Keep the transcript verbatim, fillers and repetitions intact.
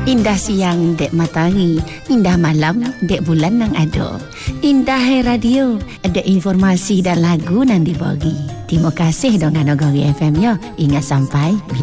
Indah siang dek matahari, indah malam dek bulan nang ado. Indah hai radio, ada informasi dan lagu nang dibagi. Terima kasih dengan Nagari F M ya. Ingat sampai